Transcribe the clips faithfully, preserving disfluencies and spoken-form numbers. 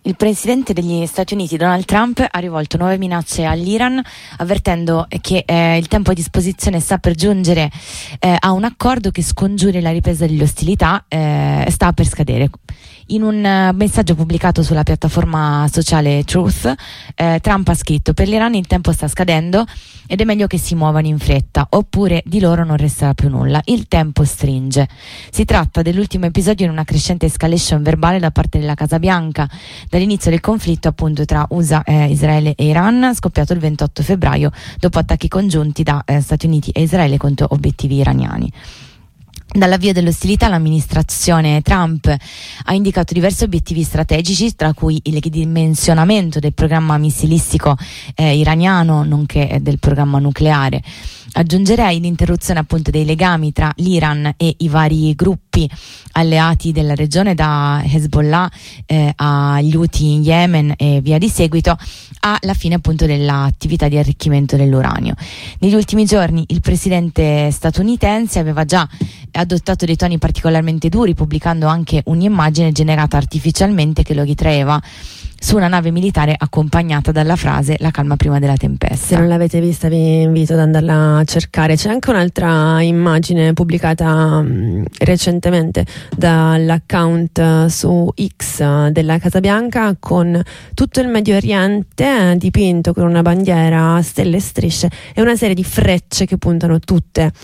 Il presidente degli Stati Uniti Donald Trump ha rivolto nuove minacce all'Iran, avvertendo che eh, il tempo a disposizione sta per giungere eh, a un accordo che scongiuri la ripresa delle ostilità, eh, sta per scadere. In un uh, messaggio pubblicato sulla piattaforma sociale Truth, eh, Trump ha scritto: per l'Iran il tempo sta scadendo ed è meglio che si muovano in fretta, oppure di loro non resterà più nulla. Il tempo stringe. Si tratta dell'ultimo episodio in una crescente escalation verbale da parte della Casa Bianca dall'inizio del conflitto appunto tra U S A, eh, Israele e Iran, scoppiato il ventotto febbraio dopo attacchi congiunti da eh, Stati Uniti e Israele contro obiettivi iraniani. Dall'avvio dell'ostilità l'amministrazione Trump ha indicato diversi obiettivi strategici, tra cui il ridimensionamento del programma missilistico eh, iraniano nonché del programma nucleare. Aggiungerei l'interruzione appunto dei legami tra l'Iran e i vari gruppi alleati della regione, da Hezbollah eh, agli Houthi in Yemen e via di seguito, alla fine appunto dell'attività di arricchimento dell'uranio. Negli ultimi giorni il presidente statunitense aveva già adottato dei toni particolarmente duri, pubblicando anche un'immagine generata artificialmente che lo ritraeva su una nave militare accompagnata dalla frase "la calma prima della tempesta". Se non l'avete vista vi invito ad andarla a cercare. C'è anche un'altra immagine pubblicata mh, recentemente dall'account uh, su X uh, della Casa Bianca, con tutto il Medio Oriente eh, dipinto con una bandiera a stelle e strisce e una serie di frecce che puntano tutte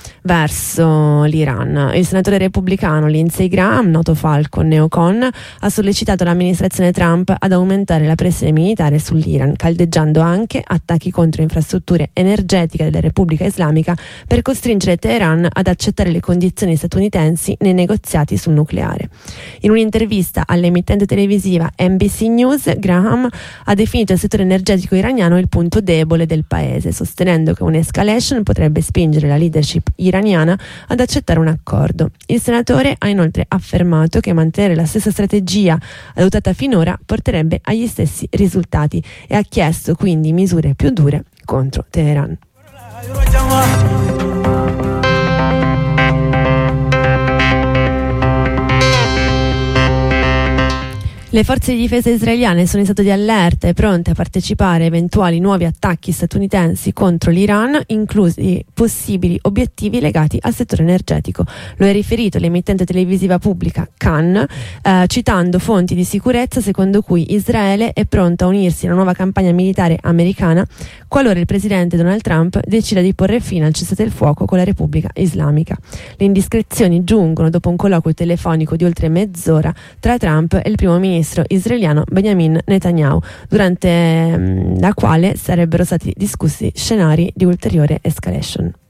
verso l'Iran. Il senatore repubblicano Lindsey Graham, noto Falcon neocon, ha sollecitato l'amministrazione Trump ad aumentare la pressione militare sull'Iran, caldeggiando anche attacchi contro infrastrutture energetiche della Repubblica Islamica per costringere Teheran ad accettare le condizioni statunitensi nei negoziati sul nucleare. In un'intervista all'emittente televisiva N B C News, Graham ha definito il settore energetico iraniano il punto debole del paese, sostenendo che un'escalation potrebbe spingere la leadership iraniana ad accettare un accordo. Il senatore ha inoltre affermato che mantenere la stessa strategia adottata finora porterebbe agli stessi risultati e ha chiesto quindi misure più dure contro Teheran. Le forze di difesa israeliane sono in stato di allerta e pronte a partecipare a eventuali nuovi attacchi statunitensi contro l'Iran, inclusi possibili obiettivi legati al settore energetico. Lo è riferito l'emittente televisiva pubblica Kan, eh, citando fonti di sicurezza secondo cui Israele è pronta a unirsi a una nuova campagna militare americana qualora il presidente Donald Trump decida di porre fine al cessate il fuoco con la Repubblica Islamica. Le indiscrezioni giungono dopo un colloquio telefonico di oltre mezz'ora tra Trump e il primo ministro israeliano Benjamin Netanyahu, durante mh, la quale sarebbero stati discussi scenari di ulteriore escalation.